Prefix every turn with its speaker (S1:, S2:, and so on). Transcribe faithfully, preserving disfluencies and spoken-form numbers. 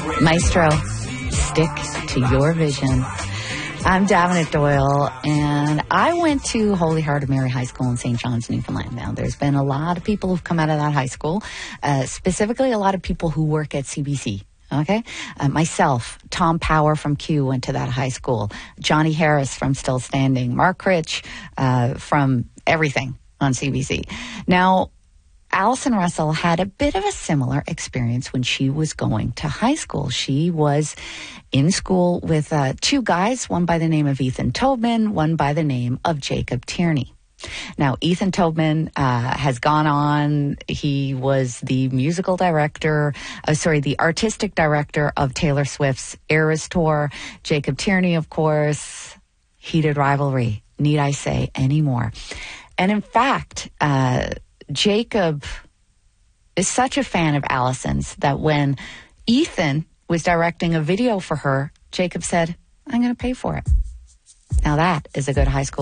S1: Maestro, stick to your vision. I'm Davenant Doyle, and I went to Holy Heart of Mary High School in Saint John's, Newfoundland. Now, there's been a lot of people who've come out of that high school, uh, specifically a lot of people who work at C B C. Okay. Uh, myself, Tom Power from Q went to that high school. Johnny Harris from Still Standing. Mark Rich uh, from everything on C B C. Now, Allison Russell had a bit of a similar experience when she was going to high school. She was in school with uh, two guys, one by the name of Ethan Tobin, one by the name of Jacob Tierney. Now, Ethan Tobin uh, has gone on. He was the musical director, uh, sorry, the artistic director of Taylor Swift's Eras Tour. Jacob Tierney, of course, heated rivalry. Need I say any more? And in fact, uh, Jacob is such a fan of Allison's that when Ethan was directing a video for her, Jacob said, I'm going to pay for it. Now that is a good high school